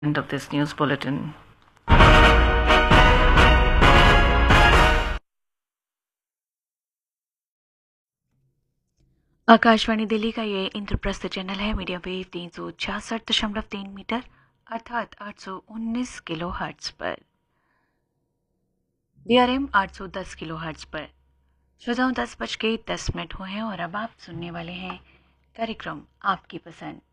End of this news bulletin. Akashvani Delhi का ये Indraprastha channel है। मीडियम वेव 366.3 मीटर अर्थात 819 किलो हर्ट्ज पर, DRM 810 किलो हर्ट्ज पर। श्रोताओं 10 बज के 10 मिनट हुए हैं और अब आप सुनने वाले हैं कार्यक्रम आपकी पसंद।